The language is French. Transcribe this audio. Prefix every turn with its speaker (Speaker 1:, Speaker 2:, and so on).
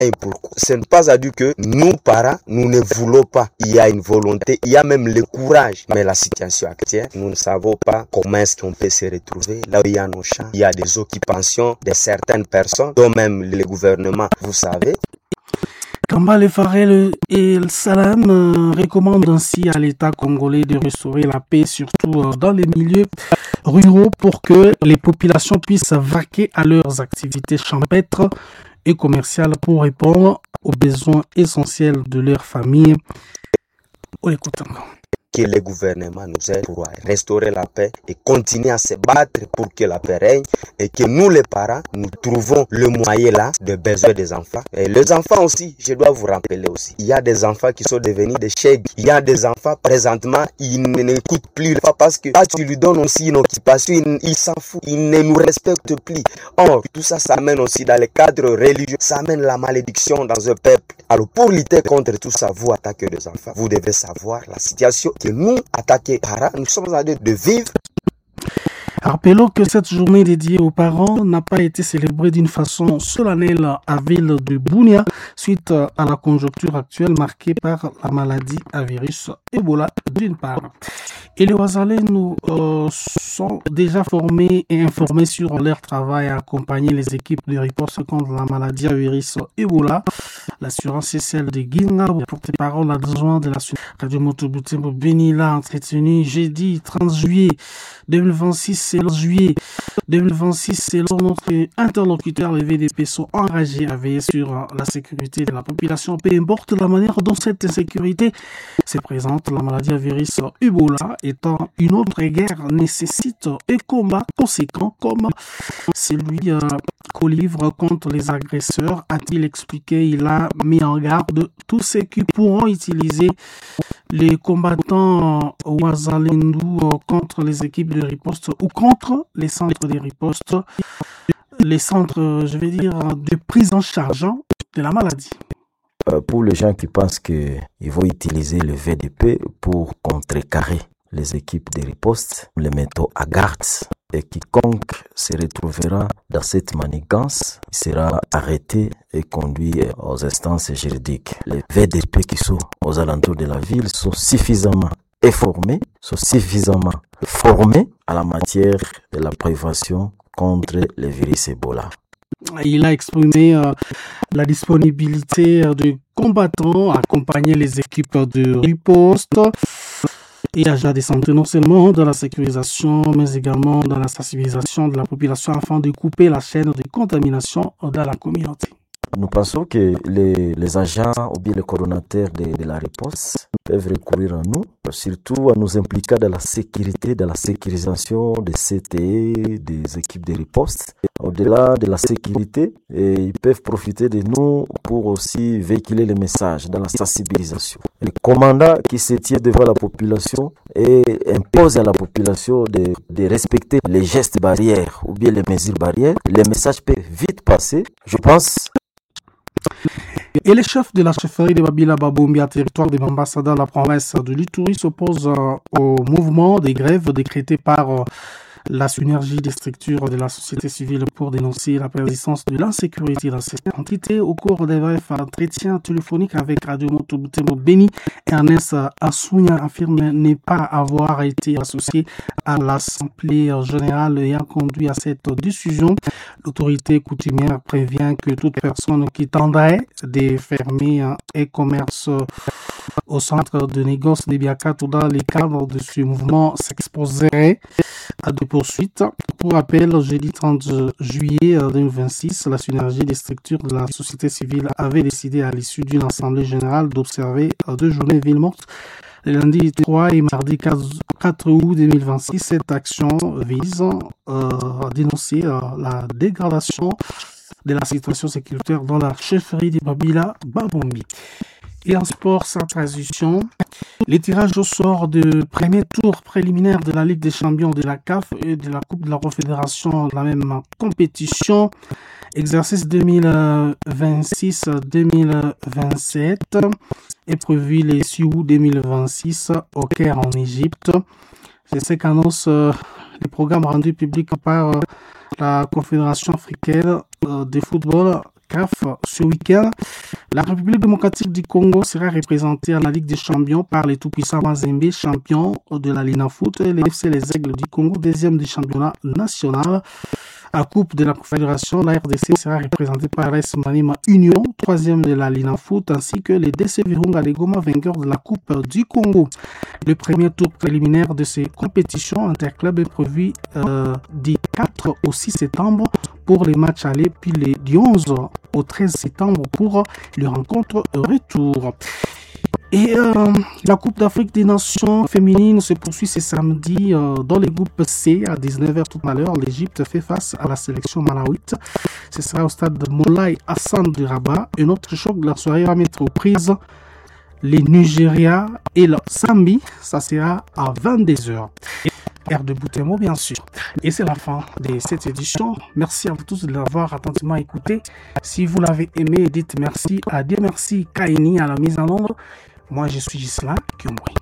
Speaker 1: Et pourquoi? Ce n'est pas à dire que nous, parents, nous ne voulons pas. Il y a une volonté, il y a même le courage. Mais la situation actuelle, nous ne savons pas comment est-ce qu'on peut se retrouver. Là où il y a nos champs, il y a des occupations de certaines personnes, dont même le gouvernement, vous savez.
Speaker 2: Kambale Farel et El Salam recommandent ainsi à l'État congolais de restaurer la paix, surtout dans les milieux ruraux, pour que les populations puissent vaquer à leurs activités champêtres et commerciales pour répondre aux besoins essentiels de leur famille. On écoute encore.
Speaker 1: Que le gouvernement nous aide pour restaurer la paix et continuer à se battre pour que la paix règne et que nous les parents, nous trouvons le moyen là de besoin des enfants. Et les enfants aussi, je dois vous rappeler aussi, il y a des enfants qui sont devenus des chèques. Il y a des enfants, présentement, ils n'écoutent plus pas parce que tu lui donnes aussi une occupation, il s'en fout, il ne nous respecte plus. Or, tout ça, ça amène aussi dans le cadre religieux, ça amène la malédiction dans un peuple. Alors, pour lutter contre tout ça, vous attaquez les enfants, vous devez savoir la situation que nous, attaqués parents, nous sommes en train de vivre.
Speaker 2: Rappelons que cette journée dédiée aux parents n'a pas été célébrée d'une façon solennelle à ville de Bunia suite à la conjoncture actuelle marquée par la maladie à virus Ebola d'une part. Et les Ouazalais nous sont déjà formés et informés sur leur travail à accompagner les équipes de riposte contre la maladie à virus Ebola. L'assurance est celle de Guinga, porte-parole adjoint de la Radio Motobutembo Béni l'a entretenu jeudi 30 juillet 2026. C'est le juillet 2026, selon notre interlocuteur, les VDP sont engagés à veiller sur la sécurité de la population, peu importe la manière dont cette insécurité se présente. La maladie à virus Ebola étant une autre guerre nécessite un combat conséquent comme celui qu'au livre contre les agresseurs, a-t-il expliqué. Il a mis en garde tous ceux qui pourront utiliser les combattants Ouazalendou contre les équipes de riposte ou contre les centres de riposte, les centres, je vais dire, de prise en charge de la maladie.
Speaker 3: Pour les gens qui pensent qu'ils vont utiliser le VDP pour contrecarrer les équipes de riposte, les mettons à garde. Et quiconque se retrouvera dans cette manigance sera arrêté et conduit aux instances juridiques. Les VDP qui sont aux alentours de la ville sont suffisamment informés, sont suffisamment formés à la matière de la prévention contre le virus Ebola.
Speaker 2: Il a exprimé la disponibilité de combattants à accompagner les équipes de riposte et agents de santé, non seulement dans la sécurisation, mais également dans la sensibilisation de la population afin de couper la chaîne de contamination dans la communauté.
Speaker 3: Nous pensons que les agents ou bien les coordonnateurs de la riposte peuvent recourir à nous, surtout à nous impliquer dans la sécurité, dans la sécurisation des CTE, des équipes de riposte. Au-delà de la sécurité, ils peuvent profiter de nous pour aussi véhiculer les messages dans la sensibilisation. Le commandant qui se tient devant la population et impose à la population de respecter les gestes barrières ou bien les mesures barrières, les messages peuvent vite passer. Je pense.
Speaker 2: Et les chefs de la chefferie de Babila Babombi à territoire de Mambasa dans la province de l'Ituri s'opposent au mouvement des grèves décrété par la synergie des structures de la société civile pour dénoncer la persistance de l'insécurité dans cette entité. Au cours des brefs entretiens téléphoniques avec Radio Motobutembo Béni, Ernest Assounia affirme ne pas avoir été associé à l'Assemblée générale ayant conduit à cette décision. L'autorité coutumière prévient que toute personne qui tendrait de fermer un commerce au centre de négoce de Biakato dans les cadres de ce mouvement s'exposerait à des poursuites. Pour rappel, jeudi 30 juillet 2026, la synergie des structures de la société civile avait décidé à l'issue d'une assemblée générale d'observer 2 journées villes mortes, le lundi 3 et mardi 4 août 2026. Cette action vise à dénoncer la dégradation de la situation sécuritaire dans la chefferie de Babila Babombi. Et en sport sans transition, les tirages au sort du premier tour préliminaire de la Ligue des champions de la CAF et de la Coupe de la Confédération de la même compétition, exercice 2026-2027, est prévu les 6 août 2026 au Caire en Égypte. C'est ce qu'annonce le programme rendu public par la Confédération africaine de football CAF ce week-end. La République démocratique du Congo sera représentée à la Ligue des champions par les tout-puissants Mazembe, champion de la Lina Foot, et les FC Les Aigles du Congo, deuxième du championnat national. À Coupe de la Confédération, la RDC sera représentée par l'AS Maniema Union, troisième de la Lina Foot, ainsi que les DC Virunga de Goma, vainqueurs de la Coupe du Congo. Le premier tour préliminaire de ces compétitions interclubs est prévu du 4 au 6 septembre pour les matchs allés, puis du 11 au 13 septembre pour les rencontres retour. Et la Coupe d'Afrique des Nations féminines se poursuit ce samedi dans le groupe C à 19h tout à l'heure. L'Égypte fait face à la sélection malawite. Ce sera au stade de Moulay Hassan de Rabat. Un autre choc de la soirée va mettre aux prises les Nigeria et le Zambie. Ça sera à 22h. Air de Boutemo, bien sûr. Et c'est la fin de cette édition. Merci à vous tous de l'avoir attentivement écouté. Si vous l'avez aimé, dites merci à Dieu merci Kaini à la mise en ombre. Moi, je suis Gisela Kiomwe.